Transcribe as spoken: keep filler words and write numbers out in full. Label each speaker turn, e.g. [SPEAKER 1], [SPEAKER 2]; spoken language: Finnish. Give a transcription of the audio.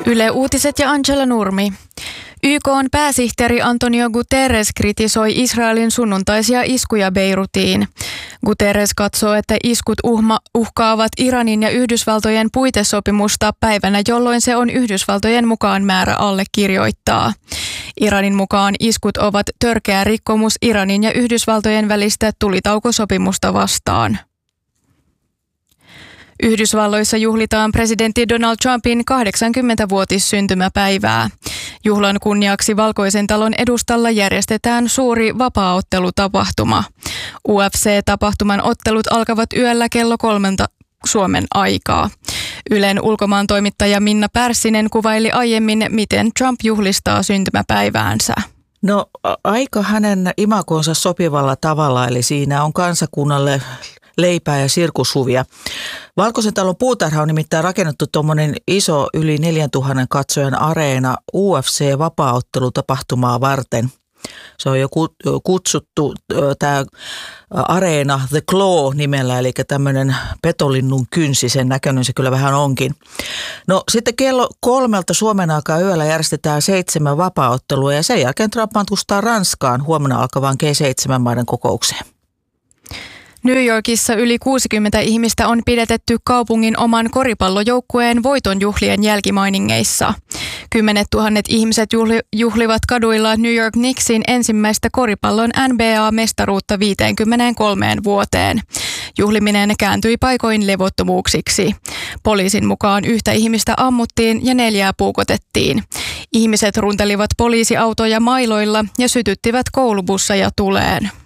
[SPEAKER 1] Yle Uutiset ja Angela Nurmi. Y K:n pääsihteeri Antonio Guterres kritisoi Israelin sunnuntaisia iskuja Beirutiin. Guterres katsoo, että iskut uhma, uhkaavat Iranin ja Yhdysvaltojen puitesopimusta päivänä, jolloin se on Yhdysvaltojen mukaan määrä allekirjoittaa. Iranin mukaan iskut ovat törkeä rikkomus Iranin ja Yhdysvaltojen välistä tulitaukosopimusta vastaan. Yhdysvalloissa juhlitaan presidentti Donald Trumpin kahdeksankymmenvuotissyntymäpäivää. Juhlan kunniaksi Valkoisen talon edustalla järjestetään suuri vapaaottelutapahtuma. U F C-tapahtuman ottelut alkavat yöllä kello kolmelta Suomen aikaa. Ylen ulkomaantoimittaja Minna Pärssinen kuvaili aiemmin, miten Trump juhlistaa syntymäpäiväänsä.
[SPEAKER 2] No aika hänen imakonsa sopivalla tavalla, eli siinä on kansakunnalle leipää ja sirkushuvia. Valkoisen talon puutarha on nimittäin rakennettu tuommoinen iso yli neljäntuhannen katsojan areena U F C-vapaaottelutapahtumaa varten. Se on jo kutsuttu tämä areena The Claw nimellä, eli tämmöinen petolinnun kynsi, sen näköinen se kyllä vähän onkin. No sitten kello kolmelta Suomen aikaa yöllä järjestetään seitsemän vapaaottelua ja sen jälkeen Trump matkustaa Ranskaan huomenna alkavaan G seitsemän maiden kokoukseen.
[SPEAKER 1] New Yorkissa yli kuusikymmentä ihmistä on pidätetty kaupungin oman koripallojoukkueen voitonjuhlien jälkimainingeissa. Kymmenet tuhannet ihmiset juhli, juhlivat kaduilla New York Knicksin ensimmäistä koripallon N B A-mestaruutta viiteenkymmeneenkolmeen vuoteen. Juhliminen kääntyi paikoin levottomuuksiksi. Poliisin mukaan yhtä ihmistä ammuttiin ja neljää puukotettiin. Ihmiset runtelivat poliisiautoja mailoilla ja sytyttivät koulubusseja tuleen.